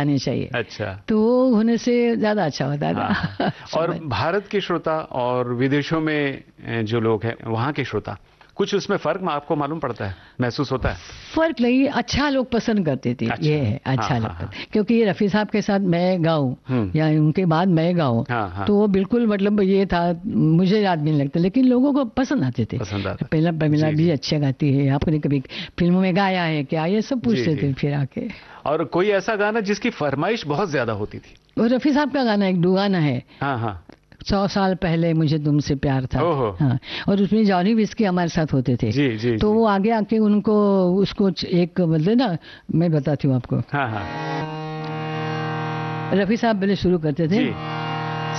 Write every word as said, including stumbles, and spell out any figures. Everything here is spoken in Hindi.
आने चाहिए। अच्छा, तो वो होने से ज्यादा अच्छा होता था। हाँ। और भारत के श्रोता और विदेशों में जो लोग हैं वहाँ के श्रोता, कुछ उसमें फर्क आपको मालूम पड़ता है, महसूस होता है? फर्क नहीं, अच्छा लोग पसंद करते थे। अच्छा, ये है अच्छा हाँ, लगता हाँ, था, क्योंकि ये रफी साहब के साथ मैं गाऊं हम्म, या उनके बाद मैं गाऊं, हाँ, हाँ, तो वो बिल्कुल मतलब ये था, मुझे याद नहीं लगता, लेकिन लोगों को पसंद आते थे। पसंद आता। पहला प्रमिला जी, भी जी, अच्छे गाती है, आपने कभी फिल्मों में गाया है क्या, ये सब जी, पूछते जी। थे फिर आके। और कोई ऐसा गाना जिसकी फरमाइश बहुत ज्यादा होती थी? वो रफी साहब का गाना एक दुगाना है, हाँ, हाँ, सौ साल पहले मुझे तुमसे प्यार था। ओहो, हाँ, और उसमें जॉनी विस्की हमारे साथ होते थे। जी, जी, तो जी, वो आगे आके उनको उसको एक मतलब ना, मैं बताती हूँ आपको। हाँ, हाँ, रफी साहब पहले शुरू करते थे। जी।